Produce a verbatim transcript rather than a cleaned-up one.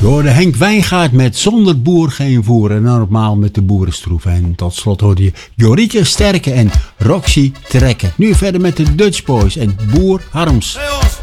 Door de Henk Wijngaard met Zonder boer geen voer. En normaal met de boerenstroef. En tot slot hoorde je Jorike Sterke en Roxy Trekken. Nu verder met de Dutch Boys en Boer Harms. Bij ons